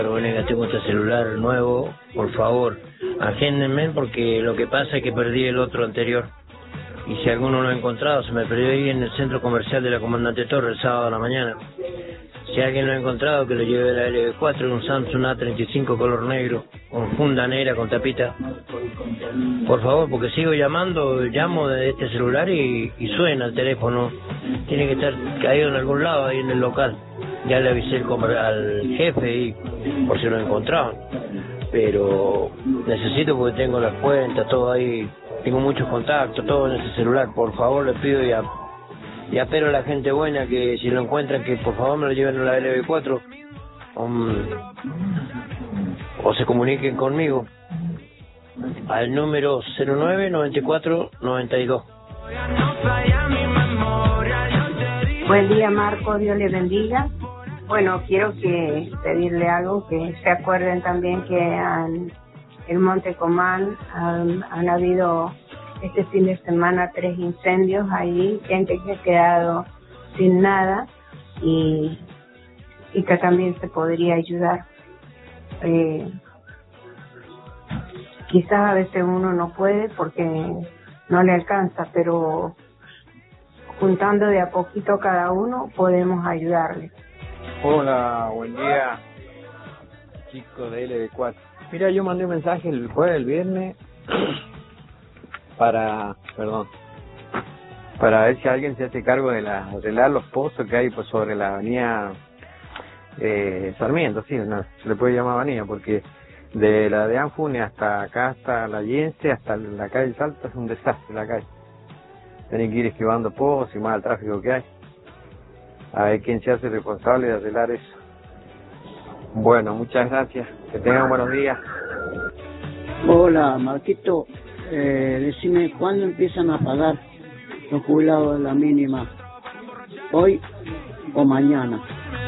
Bueno, tengo este celular nuevo, por favor, agéndenme porque lo que pasa es que perdí el otro anterior. Y si alguno lo ha encontrado, se me perdió ahí en el centro comercial de la Comandante Torre el sábado a la mañana. Si alguien lo ha encontrado, que lo lleve a la LB4, un Samsung A35 color negro, con funda negra, con tapita. Por favor, porque sigo llamando, llamo de este celular y suena el teléfono. Tiene que estar caído en algún lado, ahí en el local. Ya le avisé al jefe y por si lo encontraban. Pero necesito porque tengo las cuentas, todo ahí. Tengo muchos contactos, todo en ese celular. Por favor, les pido y apelo a la gente buena que si lo encuentran, que por favor me lo lleven a la LB4 o se comuniquen conmigo al número 099492. Buen día, Marco, Dios le bendiga. Bueno, quiero pedirle algo, que se acuerden también que en el Monte Comán han habido este fin de semana 3 incendios ahí, gente que ha quedado sin nada y que también se podría ayudar. Quizás a veces uno no puede porque no le alcanza, pero juntando de a poquito cada uno podemos ayudarle. Hola, buen día, chicos de LB4. Mira, yo mandé un mensaje el jueves, el viernes, para ver si alguien se hace cargo de arreglar los pozos que hay pues sobre la avenida Sarmiento, sí, no, se le puede llamar avenida, porque de la de Anfune hasta acá, hasta la Yense, hasta la calle Salta, es un desastre la calle. Tienen que ir esquivando pozos y más el tráfico que hay. A ver quién se hace responsable de arreglar eso. Bueno, muchas gracias. Que tengan buenos días. Hola, Marquito. Decime, ¿cuándo empiezan a pagar los jubilados de la mínima? ¿Hoy o mañana?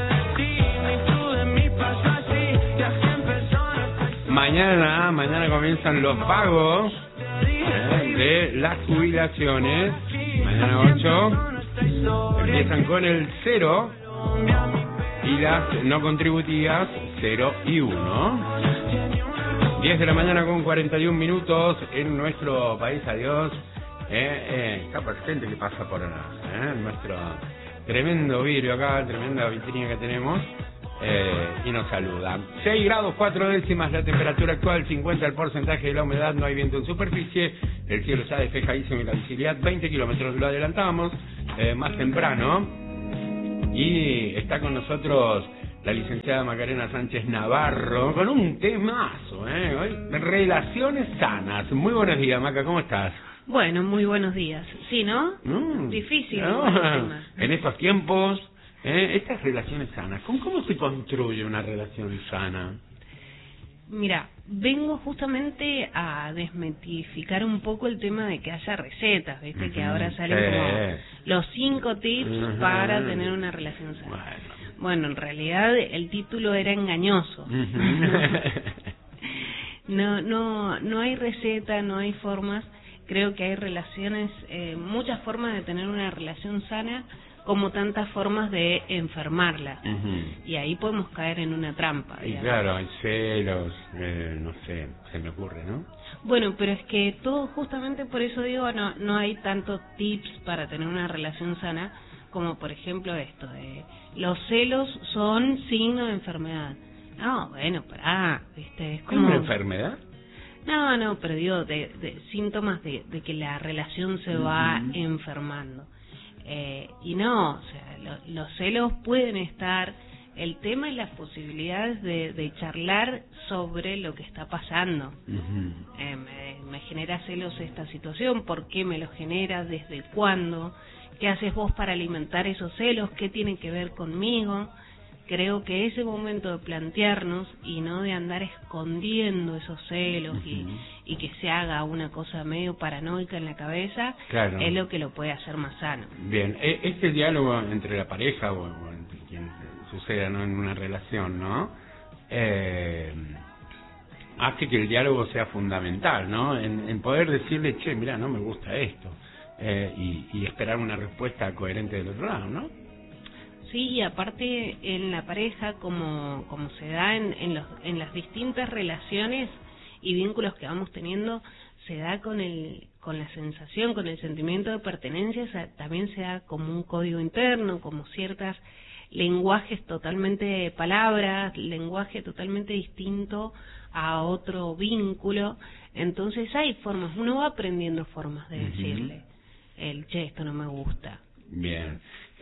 Mañana comienzan los pagos de las jubilaciones. Mañana 8 empiezan con el 0 y las no contributivas 0 y 1. 10 de la mañana con 41 minutos en nuestro país. Adiós. Capaz gente que pasa por nuestro tremendo vidrio acá, tremenda vitrina que tenemos, y nos saluda. 6 grados 4 décimas la temperatura actual, 50 el porcentaje de la humedad, no hay viento en superficie, el cielo está despejadísimo y la visibilidad 20 kilómetros. Lo adelantábamos más temprano y está con nosotros la licenciada Macarena Sánchez Navarro con un temazo, hoy, relaciones sanas. Muy buenos días, Maca, ¿cómo estás? Bueno, muy buenos días. Sí, ¿no? Difícil. No. En estos tiempos, estas relaciones sanas, ¿cómo se construye una relación sana? Mira, vengo justamente a desmitificar un poco el tema de que haya recetas, ¿viste? Que ahora salen como los 5 tips para tener una relación sana. Bueno, en realidad el título era engañoso. No hay receta, no hay formas. Creo que hay relaciones, muchas formas de tener una relación sana, como tantas formas de enfermarla. Y ahí podemos caer en una trampa. Y claro, hay celos, no sé, se me ocurre, ¿no? Bueno, pero es que todo, justamente por eso digo, no hay tantos tips para tener una relación sana, como por ejemplo esto, los celos son signo de enfermedad. No, bueno, ¿viste? Es como... ¿Es una enfermedad? No, pero digo, de síntomas de que la relación se va enfermando. Y no, o sea, los celos pueden estar, el tema es las posibilidades de charlar sobre lo que está pasando. Me genera celos esta situación, ¿por qué me lo genera? ¿Desde cuándo? ¿Qué haces vos para alimentar esos celos? ¿Qué tiene que ver conmigo? Creo que ese momento de plantearnos y no de andar escondiendo esos celos y que se haga una cosa medio paranoica en la cabeza, claro, es lo que lo puede hacer más sano. Bien, este diálogo entre la pareja o entre quien suceda, ¿no?, en una relación, ¿no? Hace que el diálogo sea fundamental, ¿no? En poder decirle, che, mira, no me gusta esto, y esperar una respuesta coherente del otro lado, ¿no? Sí, y aparte en la pareja, como se da en las distintas relaciones y vínculos que vamos teniendo, se da con la sensación, con el sentimiento de pertenencia, también se da como un código interno, como ciertas lenguajes totalmente, palabras, lenguaje totalmente distinto a otro vínculo. Entonces hay formas, uno va aprendiendo formas de decirle, esto no me gusta. Bien.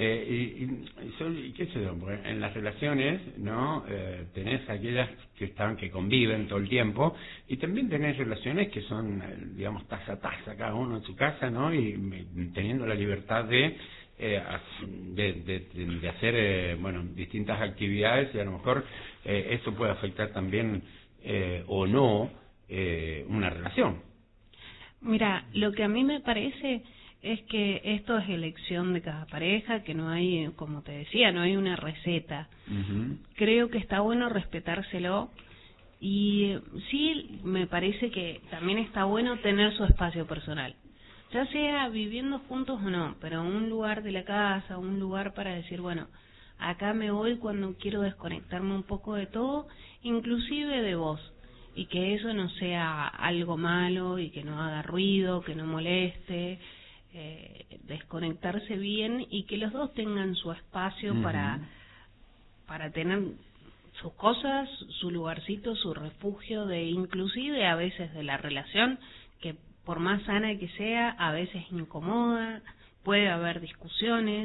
Y qué sé yo, porque en las relaciones, ¿no? Tenés aquellas que conviven todo el tiempo, y también tenés relaciones que son, digamos, taza a taza, cada uno en su casa, ¿no? Y teniendo la libertad de hacer, bueno, distintas actividades, y a lo mejor eso puede afectar también o no una relación. Mira, lo que a mí me parece es que esto es elección de cada pareja, que no hay, como te decía, no hay una receta. Creo que está bueno respetárselo, y sí me parece que también está bueno tener su espacio personal, ya sea viviendo juntos o no, pero un lugar de la casa, un lugar para decir, bueno, acá me voy cuando quiero desconectarme un poco de todo, inclusive de vos, y que eso no sea algo malo y que no haga ruido, que no moleste. Desconectarse bien y que los dos tengan su espacio para tener sus cosas, su lugarcito, su refugio, de inclusive a veces de la relación, que por más sana que sea, a veces incomoda, puede haber discusiones.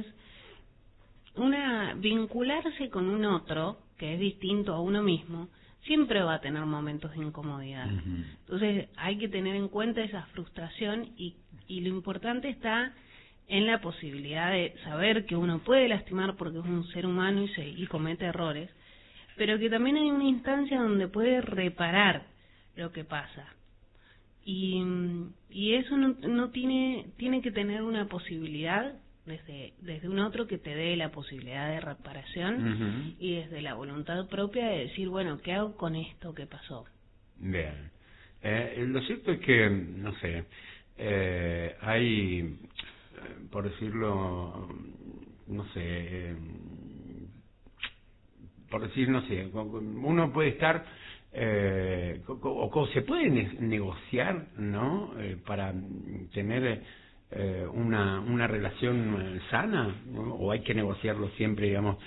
Vincularse con un otro que es distinto a uno mismo siempre va a tener momentos de incomodidad. Entonces hay que tener en cuenta esa frustración, y lo importante está en la posibilidad de saber que uno puede lastimar porque es un ser humano y comete errores, pero que también hay una instancia donde puede reparar lo que pasa. Y eso no tiene que tener una posibilidad desde un otro que te dé la posibilidad de reparación, y desde la voluntad propia de decir, bueno, ¿qué hago con esto que pasó? Bien. Lo cierto es que, no sé, hay, por decirlo, no sé, uno puede estar, o se puede negociar, ¿no? Para tener una relación sana, ¿no? O hay que negociarlo siempre, digamos,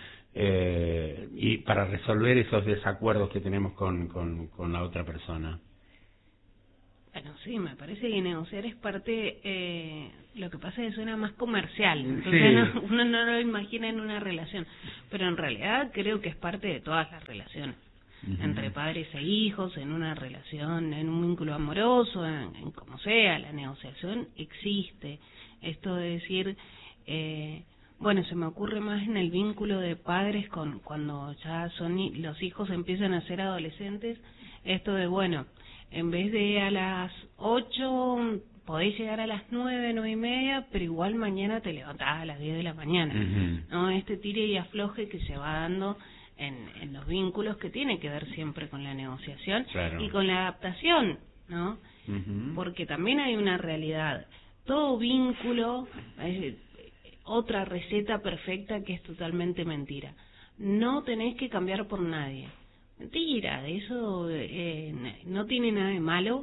y para resolver esos desacuerdos que tenemos con la otra persona. Bueno, sí, me parece que negociar es parte, lo que pasa es que suena más comercial, entonces uno no lo imagina en una relación, pero en realidad creo que es parte de todas las relaciones, entre padres e hijos, en una relación, en un vínculo amoroso, en como sea, la negociación existe. Esto de decir, bueno, se me ocurre más en el vínculo de padres cuando ya los hijos empiezan a ser adolescentes, esto de, bueno, en vez de a las 8, podéis llegar a las 9, 9:30, pero igual mañana te levantás a las 10 de la mañana. ¿No? Este tire y afloje que se va dando en los vínculos, que tiene que ver siempre con la negociación y con la adaptación, ¿no? Porque también hay una realidad. Todo vínculo es otra receta perfecta que es totalmente mentira. No tenés que cambiar por nadie. Mentira, eso no tiene nada de malo,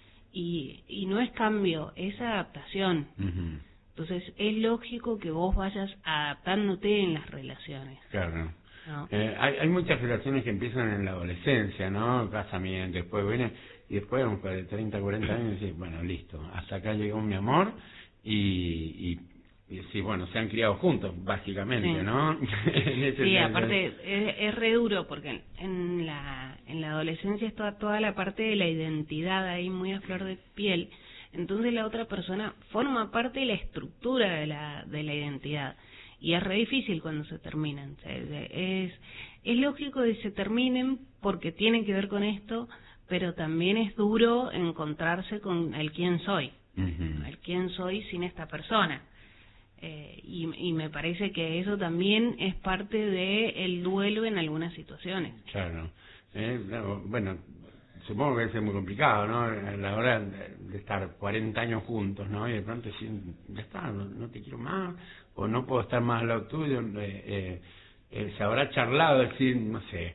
y no es cambio, es adaptación. Entonces es lógico que vos vayas adaptándote en las relaciones. Claro. ¿No? Hay muchas relaciones que empiezan en la adolescencia, ¿no? Casamiento, después viene, y después de 30, 40 años, y bueno, listo, hasta acá llegó mi amor, y sí, bueno, se han criado juntos, básicamente, ¿no? Sí, aparte es re duro, porque en la adolescencia está toda la parte de la identidad ahí muy a flor de piel, entonces la otra persona forma parte de la estructura de la identidad, y es re difícil cuando se terminan. Es lógico que se terminen porque tiene que ver con esto, pero también es duro encontrarse con el quién soy, el quién soy sin esta persona. Y me parece que eso también es parte del duelo en algunas situaciones. Claro. Bueno, supongo que es muy complicado, ¿no? A la hora de estar 40 años juntos, ¿no? Y de pronto decir, ya está, no te quiero más, o no puedo estar más al lado tuyo. se habrá charlado, decir, no sé,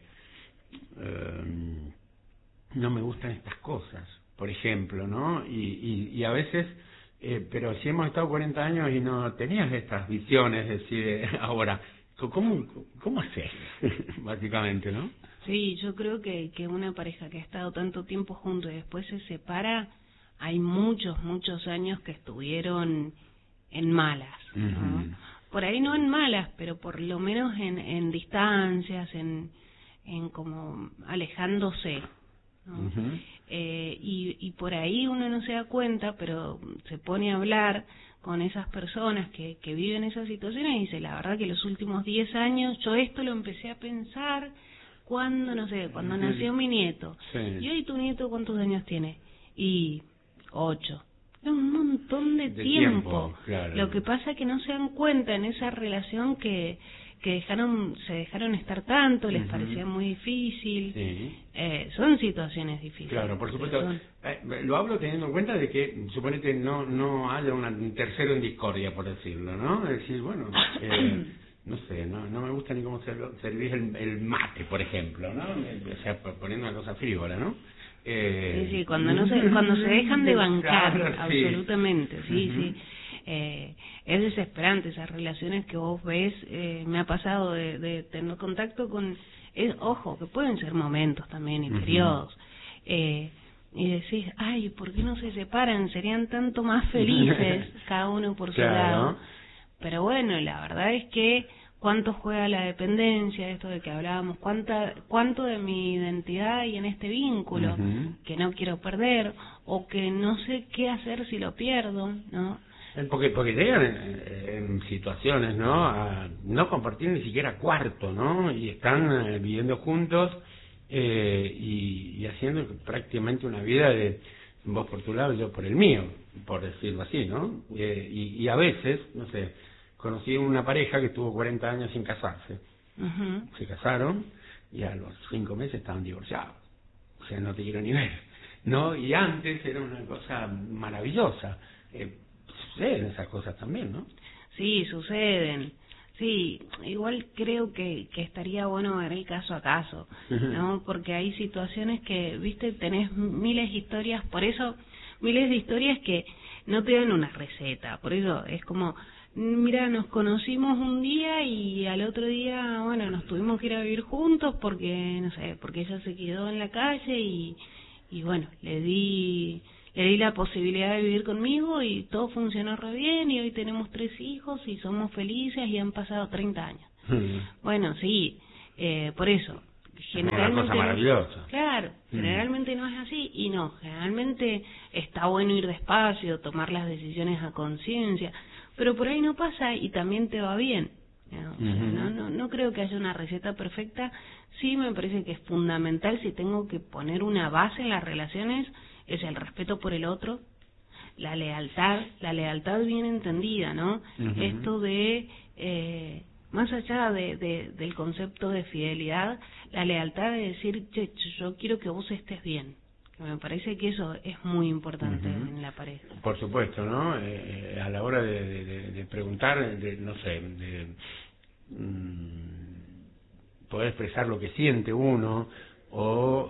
no me gustan estas cosas, por ejemplo, ¿no? Y a veces, pero si hemos estado 40 años y no tenías estas visiones, es decir, ahora, ¿cómo haces? Básicamente, ¿no? Sí, yo creo que una pareja que ha estado tanto tiempo juntos y después se separa, hay muchos años que estuvieron en malas, ¿no? Por ahí no en malas, pero por lo menos en distancias, en como alejándose, ¿no? Y por ahí uno no se da cuenta, pero se pone a hablar con esas personas que viven esas situaciones y dice, la verdad que los últimos 10 años yo esto lo empecé a pensar cuando nació mi nieto. Sí. ¿Y hoy tu nieto cuántos años tiene? Y 8. Es un montón de tiempo. Claro. Lo que pasa es que no se dan cuenta en esa relación que se dejaron estar tanto, les parecía muy difícil. Sí. Son situaciones difíciles. Claro, por supuesto. Lo hablo teniendo en cuenta de que suponete no haya un tercero en discordia, por decirlo, ¿no? Es decir, bueno, no sé, no me gusta ni cómo servís el mate, por ejemplo, ¿no? O sea, poniendo una cosa frívola, ¿no? Sí, cuando se dejan de bancar, claro, absolutamente, sí. Es desesperante esas relaciones que vos ves. Me ha pasado de tener contacto con, ojo, que pueden ser momentos también y periodos, y decís, ay, ¿por qué no se separan? Serían tanto más felices cada uno por su lado. Pero bueno, la verdad es que cuánto juega la dependencia, esto de que hablábamos, cuánto de mi identidad hay en este vínculo que no quiero perder, o que no sé qué hacer si lo pierdo, ¿no? Porque llegan en situaciones, ¿no? A no compartir ni siquiera cuarto, ¿no? Y están viviendo juntos y haciendo prácticamente una vida de vos por tu lado y yo por el mío, por decirlo así, ¿no? Y a veces, no sé, conocí una pareja que tuvo 40 años sin casarse. Se casaron y a los 5 meses estaban divorciados. O sea, no te quiero ni ver, ¿no? Y antes era una cosa maravillosa. Suceden esas cosas también, ¿no? Sí, suceden. Sí, igual creo que estaría bueno ver el caso a caso, ¿no? Porque hay situaciones que, viste, tenés miles de historias, por eso, miles de historias que no te dan una receta. Por eso es como, mira, nos conocimos un día y al otro día, bueno, nos tuvimos que ir a vivir juntos porque, no sé, porque ella se quedó en la calle y bueno, le di la posibilidad de vivir conmigo y todo funcionó re bien y hoy tenemos 3 hijos y somos felices y han pasado 30 años. Bueno, sí, por eso. Generalmente una cosa maravillosa. Claro, generalmente no es así y no, generalmente está bueno ir despacio, tomar las decisiones a conciencia, pero por ahí no pasa y también te va bien. ¿No? O sea, no creo que haya una receta perfecta. Sí me parece que es fundamental, si tengo que poner una base en las relaciones, es el respeto por el otro, la lealtad bien entendida, ¿no? Esto de, más allá del concepto de fidelidad, la lealtad de decir, che, yo quiero que vos estés bien. Me parece que eso es muy importante en la pareja. Por supuesto, ¿no? A la hora de preguntar, no sé, poder expresar lo que siente uno, o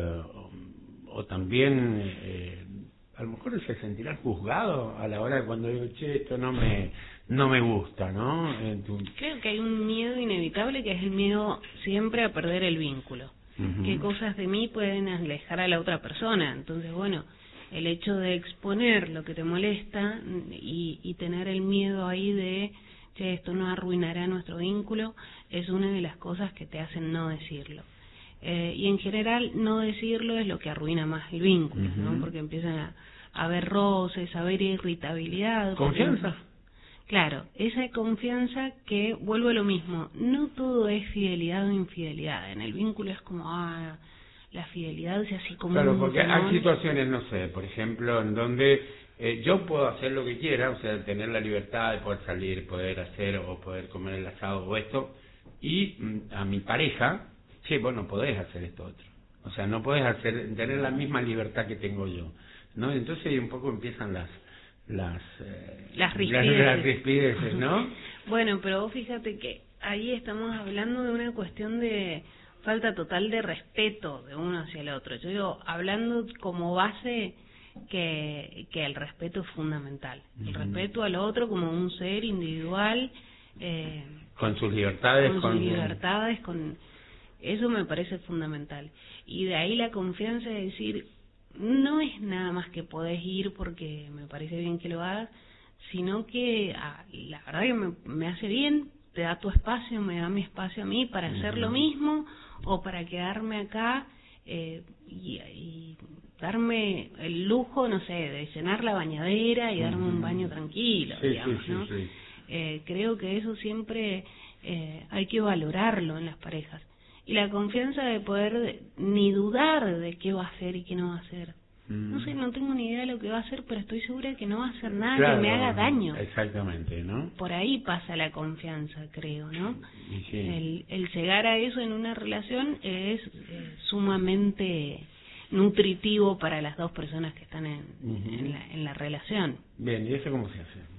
también a lo mejor se sentirá juzgado a la hora de cuando digo, che, esto no me gusta, ¿no? Creo que hay un miedo inevitable que es el miedo siempre a perder el vínculo. ¿Qué cosas de mí pueden alejar a la otra persona? Entonces, bueno, el hecho de exponer lo que te molesta y tener el miedo ahí de, che, esto no arruinará nuestro vínculo, es una de las cosas que te hacen no decirlo. Y en general, no decirlo es lo que arruina más el vínculo, ¿no? Porque empiezan a haber roces, a haber irritabilidad. ¿Confianza? Claro, esa confianza que vuelve a lo mismo. No todo es fidelidad o infidelidad. En el vínculo es como, la fidelidad es así como... Claro, porque hay situaciones, no sé, por ejemplo, en donde yo puedo hacer lo que quiera, o sea, tener la libertad de poder salir, poder hacer o poder comer el asado o esto, y a mi pareja, che, vos no podés hacer esto otro. O sea, no podés tener la misma libertad que tengo yo, ¿no? Entonces un poco empiezan las rispideces, ¿no? Bueno, pero vos fíjate que ahí estamos hablando de una cuestión de falta total de respeto de uno hacia el otro. Yo digo, hablando como base que el respeto es fundamental. El respeto al otro como un ser individual. Con sus libertades. Con eso me parece fundamental. Y de ahí la confianza de decir, no es nada más que podés ir porque me parece bien que lo hagas, sino que la verdad que me hace bien, te da tu espacio, me da mi espacio a mí para hacer lo mismo o para quedarme acá y darme el lujo, no sé, de llenar la bañadera y darme un baño tranquilo, digamos, ¿no? Creo que eso siempre hay que valorarlo en las parejas. Y la confianza de poder ni dudar de qué va a hacer y qué no va a hacer. No sé, no tengo ni idea de lo que va a hacer, pero estoy segura de que no va a hacer nada que me haga daño. Exactamente, ¿no? Por ahí pasa la confianza, creo, ¿no? Sí. El llegar a eso en una relación es sumamente nutritivo para las dos personas que están en la relación. Bien, ¿y eso cómo se hace?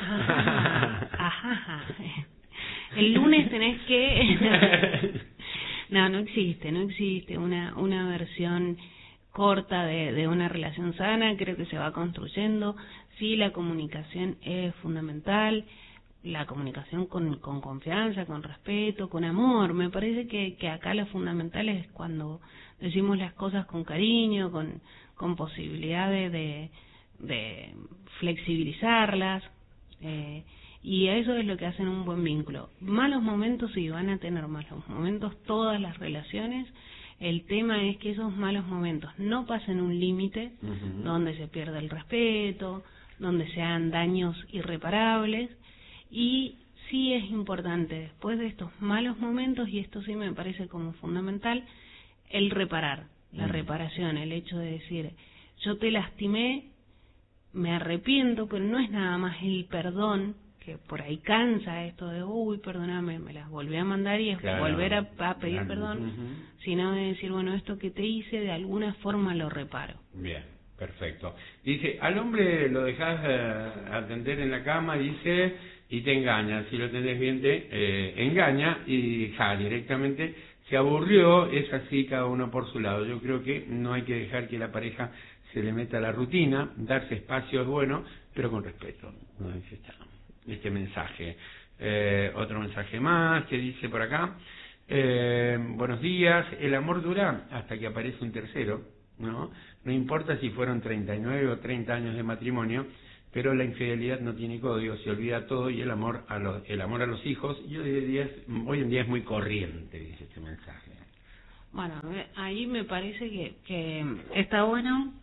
Ajá. El lunes tenés que... No existe una versión corta de una relación sana. Creo que se va construyendo. Sí, la comunicación es fundamental, la comunicación con confianza, con respeto, con amor. Me parece que acá lo fundamental es cuando decimos las cosas con cariño, con posibilidades de flexibilizarlas, y eso es lo que hacen un buen vínculo. Malos momentos sí, van a tener malos momentos todas las relaciones. El tema es que esos malos momentos no pasen un límite donde se pierda el respeto, donde se hagan daños irreparables. Y sí es importante, después de estos malos momentos, y esto sí me parece como fundamental, el reparar, la reparación, el hecho de decir, yo te lastimé, me arrepiento, pero no es nada más el perdón, que por ahí cansa esto de, perdóname, me las volví a mandar y es volver a pedir perdón, sino de decir, bueno, esto que te hice, de alguna forma lo reparo. Bien, perfecto. Dice, al hombre lo dejás atender en la cama, dice, y te engaña. Si lo tenés bien, te engaña y directamente se aburrió, es así, cada uno por su lado. Yo creo que no hay que dejar que la pareja se le meta a la rutina, darse espacio es bueno, pero con respeto. ¿No? Este mensaje. Otro mensaje más que dice por acá, buenos días, el amor dura hasta que aparece un tercero, ¿no? No importa si fueron 39 o 30 años de matrimonio, pero la infidelidad no tiene código, se olvida todo, y el amor a los hijos, hoy en día es muy corriente, dice este mensaje. Bueno, ahí me parece que está bueno,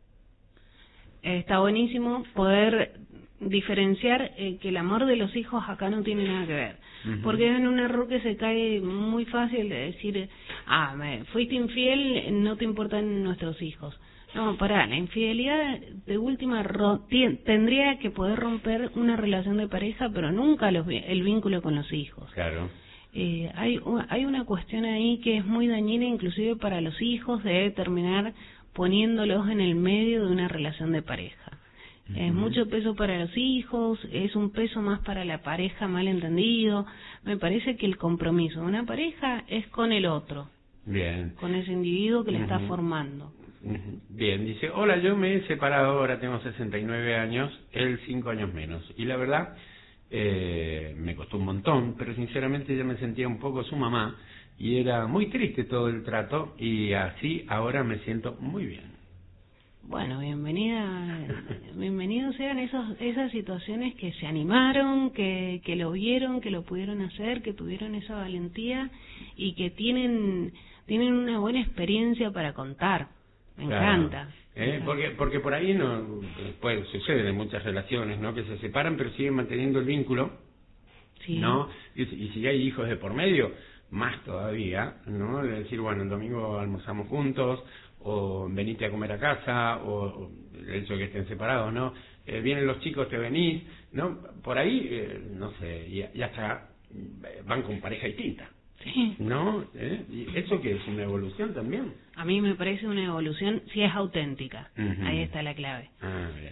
está buenísimo poder diferenciar que el amor de los hijos acá no tiene nada que ver, porque es en un error que se cae muy fácil de decir, me fuiste infiel, no te importan nuestros hijos. No, la infidelidad de última tendría que poder romper una relación de pareja, pero nunca el vínculo con los hijos. Claro. Hay una cuestión ahí que es muy dañina, inclusive para los hijos, de terminar poniéndolos en el medio de una relación de pareja. Es mucho peso para los hijos, es un peso más para la pareja, mal entendido. Me parece que el compromiso de una pareja es con el otro. Bien. Con ese individuo que le está formando. Bien, dice, hola, yo me he separado, ahora tengo 69 años, él 5 años menos. Y la verdad, me costó un montón, pero sinceramente yo me sentía un poco su mamá y era muy triste todo el trato, y así ahora me siento muy bien. Bueno, bienvenidos sean esas situaciones que se animaron, que lo vieron, que lo pudieron hacer, que tuvieron esa valentía y que tienen una buena experiencia para contar. Me encanta. Porque por ahí pues suceden en muchas relaciones, ¿no? Que se separan pero siguen manteniendo el vínculo, ¿no? Y si hay hijos de por medio, más todavía, ¿no? De decir, bueno, el domingo almorzamos juntos, o venite a comer a casa, o el hecho de que estén separados, ¿no? Vienen los chicos, te venís, ¿no? Por ahí, no sé, ya hasta van con pareja distinta. Sí. ¿No? ¿Y eso qué es? ¿Una evolución también? A mí me parece una evolución si es auténtica. Ahí está la clave. Bien.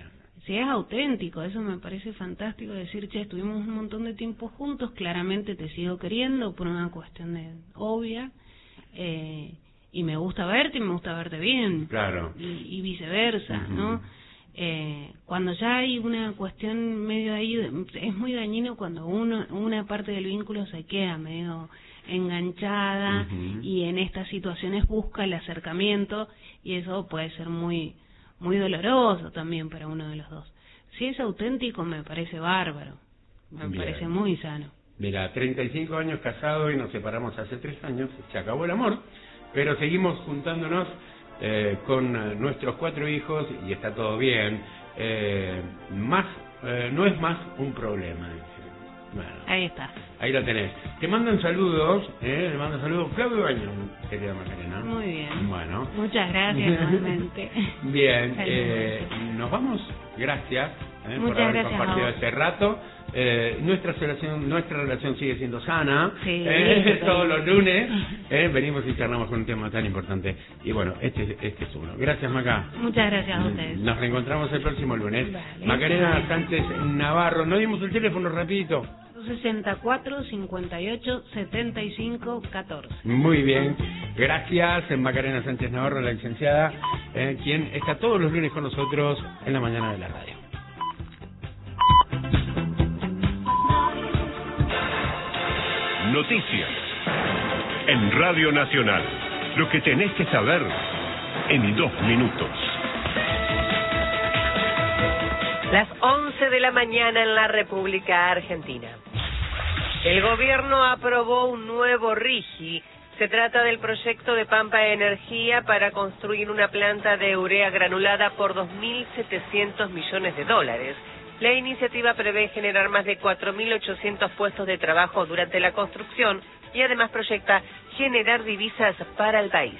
si es auténtico. Eso me parece fantástico, decir, che, estuvimos un montón de tiempo juntos, claramente te sigo queriendo por una cuestión obvia, y me gusta verte y me gusta verte bien. Claro. Y viceversa, ¿no? Cuando ya hay una cuestión medio ahí, es muy dañino cuando una parte del vínculo se queda medio enganchada y en estas situaciones busca el acercamiento, y eso puede ser muy muy doloroso también para uno de los dos. Si es auténtico, me parece bárbaro, me parece muy sano. Mira, 35 años casados y nos separamos hace 3 años, se acabó el amor, pero seguimos juntándonos con nuestros 4 hijos y está todo bien. No es más un problema, dice. Bueno, ahí está. Ahí lo tenés. Te mandan saludos, le mandan saludos Claudio Baño, querida Macarena. Muy bien. Bueno. Muchas gracias nuevamente. Bien, nos vamos. Gracias por haber compartido este rato. Nuestra relación sigue siendo sana. Sí, todos los lunes venimos y charlamos con un tema tan importante. Y bueno, este es uno. Gracias, Maca. Muchas gracias a ustedes. Nos reencontramos el próximo lunes. Vale. Macarena Sánchez Navarro. ¿No dimos el teléfono rapidito? 64 58 75 14. Muy bien, gracias Macarena Sánchez Navarro, la licenciada, quien está todos los lunes con nosotros en la mañana de la radio. Noticias en Radio Nacional. Lo que tenés que saber en 2 minutos. Las 11 de la mañana en la República Argentina. El gobierno aprobó un nuevo RIGI. Se trata del proyecto de Pampa Energía para construir una planta de urea granulada por $2.700 millones. La iniciativa prevé generar más de 4.800 puestos de trabajo durante la construcción y además proyecta generar divisas para el país.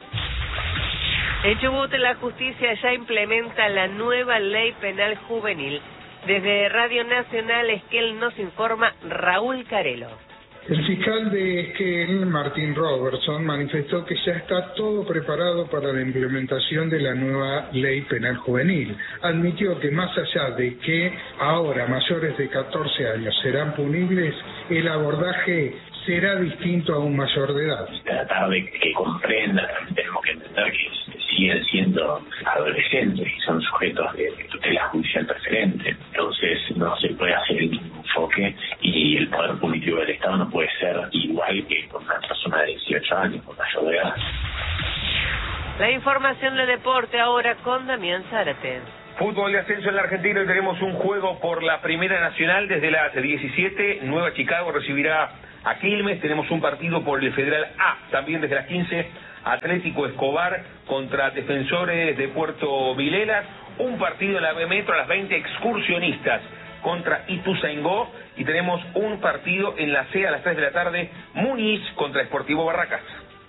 En Chubut, la justicia ya implementa la nueva ley penal juvenil. Desde Radio Nacional Esquel nos informa Raúl Carelo. El fiscal de Esquel, Martín Robertson, manifestó que ya está todo preparado para la implementación de la nueva ley penal juvenil. Admitió que más allá de que ahora mayores de 14 años serán punibles, el abordaje será distinto a un mayor de edad. Tratar de que comprendan, tenemos que entender que siguen siendo adolescentes y son sujetos de tutela judicial preferente. Entonces no se puede hacer el mismo enfoque y el poder punitivo del Estado no puede ser igual que con una persona de 18 años, con mayor de edad. La información de deporte ahora con Damián Zárate. Fútbol de ascenso en la Argentina y tenemos un juego por la Primera Nacional desde las 17. Nueva Chicago recibirá a Quilmes. Tenemos un partido por el Federal A también desde las 15. Atlético Escobar contra Defensores de Puerto Vilelas. Un partido en la B Metro a las 20. Excursionistas contra Ituzaingó. Y tenemos un partido en la C a las 3 de la tarde. Muniz contra Sportivo Barracas.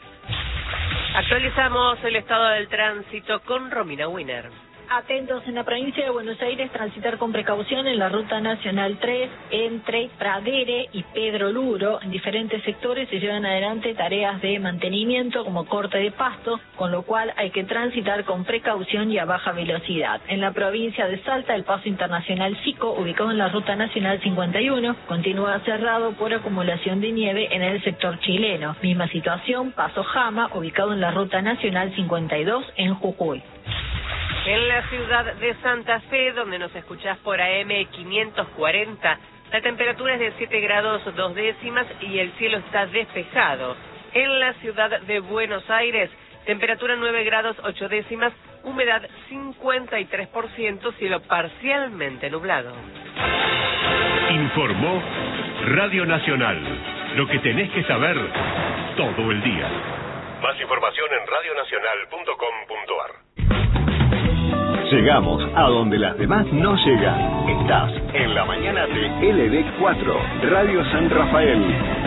Actualizamos el estado del tránsito con Romina Wiener. Atentos en la provincia de Buenos Aires, transitar con precaución en la Ruta Nacional 3 entre Pradere y Pedro Luro. En diferentes sectores se llevan adelante tareas de mantenimiento como corte de pasto, con lo cual hay que transitar con precaución y a baja velocidad. En la provincia de Salta, el paso internacional Sico, ubicado en la Ruta Nacional 51, continúa cerrado por acumulación de nieve en el sector chileno. Misma situación, paso Jama, ubicado en la Ruta Nacional 52 en Jujuy. En la ciudad de Santa Fe, donde nos escuchás por AM 540, la temperatura es de 7 grados 2 décimas y el cielo está despejado. En la ciudad de Buenos Aires, temperatura 9 grados 8 décimas, humedad 53%, cielo parcialmente nublado. Informó Radio Nacional. Lo que tenés que saber todo el día. Más información en radionacional.com.ar. Llegamos a donde las demás no llegan. Estás en la mañana de LD4, Radio San Rafael.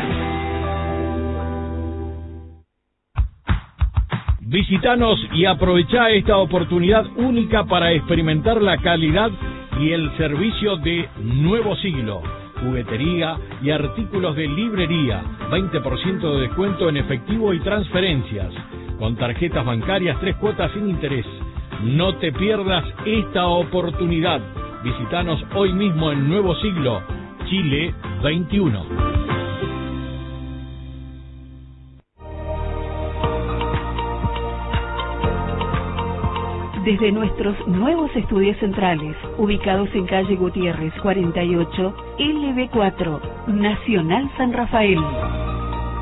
Visítanos y aprovechá esta oportunidad única para experimentar la calidad y el servicio de Nuevo Siglo. Juguetería y artículos de librería. 20% de descuento en efectivo y transferencias. Con tarjetas bancarias 3 cuotas sin interés. No te pierdas esta oportunidad. Visítanos hoy mismo en Nuevo Siglo, Chile 21. Desde nuestros nuevos estudios centrales, ubicados en calle Gutiérrez 48, LB4, Nacional San Rafael.